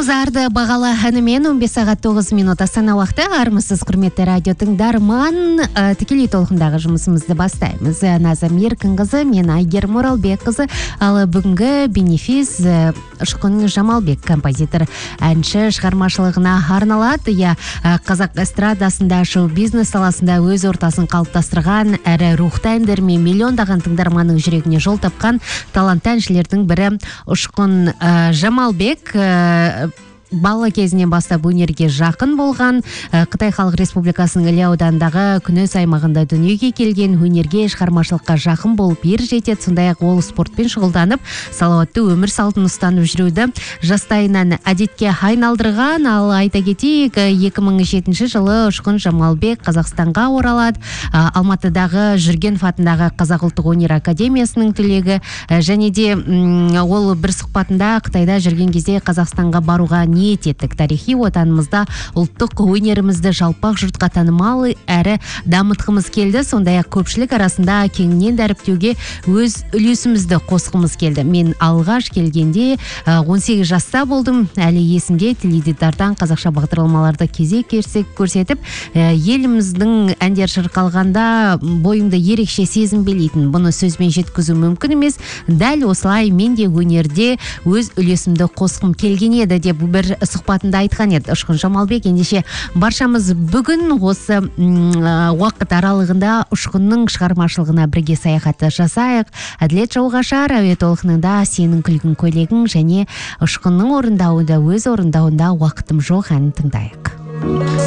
Арды бағалы әнімен 15 сағат 9 минут Астана уақыты. Армысыз құрметті радио тыңдарман, тікелей толқындағы жұмысымызды бастаймыз. Назым Еркінқызы, мен Айгерім Оралбекқызы, ал бүгінгі бенефис Ұшқын Жамалбек, композитор, әнші шығармашылығына арналады. Қазақ эстрадасында, шоу-бизнес саласында өз ортасын қалыптастырған, әрі рухты әндермен миллиондаған тыңдарманның жүрегіне жол тапқан талантты әншілердің бірі Ұшқын Жамалбек. Бала кезінен бастап өнерге жақын болған, Қытай Халық Республикасының Іле ауданындағы Күнес аймағында дүниеге келген, өнерге, шығармашылыққа жақын болып ер жетеді. Сондай-ақ ол спортпен шұғылданып, салауатты өмір салтын ұстанып жүруді жастайынан әдетке айналдырған. Ал айта кетейік, 2007 жылы Ұшқын Жамалбек Қазақстанға оралады. Алматыдағы Жүргенов атындағы Қазақ ұлттық өнер академиясының түлегі, және де ол бір сұхбатында Қытайда жүрген кезде Қазақстанға баруға ниет еттік. Тарихи отанымызда ұлттық өнерімізді жалпақ жұртқа танымал әрі дамытқымыз келді. Сондай-ақ көпшілік арасында кеңінен дәріптеуге өз үлесімізді қосқымыз келді. Мен алғаш келгенде 18 жаста болдым. Әлі есімде, теледидардан қазақша бағдарламаларды кезек-кезек көрсетіп, еліміздің әндер шырқалғанда бойымды ерекше сезім билейтін. Бұны сөзбен жеткізу мүмкін емес. Дәл осылай мен де өнерде өз үлесімді қосқым келген еді деп бір сұхбатында айтқан еді Ұшқын Жамалбек. Ендеше баршамыз бүгін осы уақыт аралығында Ұшқынның шығармашылығына бірге саяхатты жасайық. Әділет Жауғашар әуе толқынында Сенің күлгін көйлегің және Ұшқынның орындауында, өз орындауында Уақытым жоқ әнін тыңдайық.